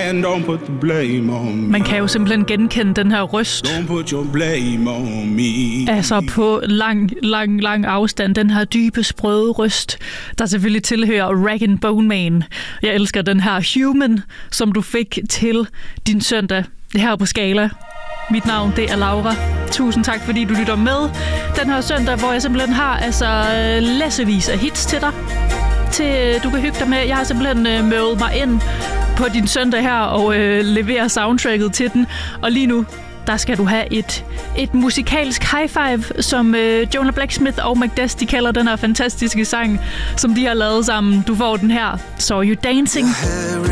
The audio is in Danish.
and don't put the blame on me. Man kan jo simpelthen genkende den her røst. Don't put your blame on me. Altså på lang afstand. Den her dybe, sprøde røst, der selvfølgelig tilhører Rag & Bone Man. Jeg elsker den her Human, som du fik til din søndag her på Skala. Mit navn, det er Laura. Tusind tak, fordi du lytter med den her søndag, hvor jeg simpelthen har læssevis af hits til dig. Du kan hygge dig med. Jeg har simpelthen mødet mig ind på din søndag her og leverer soundtracket til den. Og lige nu, der skal du have et musikalsk high five, som Jonah Blacksmith og McDess, de kalder den her fantastiske sang, som de har lavet sammen. Du får den her, So You Dancing.